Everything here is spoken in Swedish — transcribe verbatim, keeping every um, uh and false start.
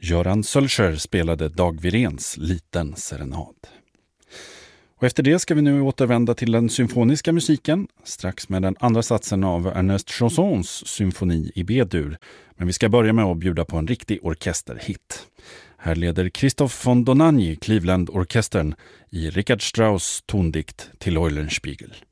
Göran Sölscher spelade Dag Viréns Liten serenad. Och efter det ska vi nu återvända till den symfoniska musiken, strax med den andra satsen av Ernest Chansons symfoni i B-dur. Men vi ska börja med att bjuda på en riktig orkesterhit. Här leder Christoph von Dohnanyi Cleveland-orkestern i Richard Strauss tondikt till Eulenspiegel.